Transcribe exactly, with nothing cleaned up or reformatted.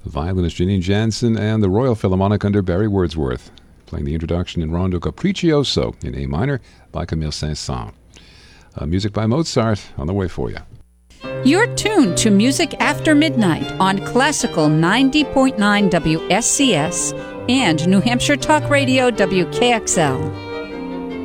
The violinist Janine Jansen and the Royal Philharmonic under Barry Wordsworth, playing the introduction in Rondo Capriccioso in A minor by Camille Saint-Saëns. Uh, music by Mozart on the way for you. You're tuned to Music After Midnight on Classical ninety point nine W S C S and New Hampshire Talk Radio W K X L.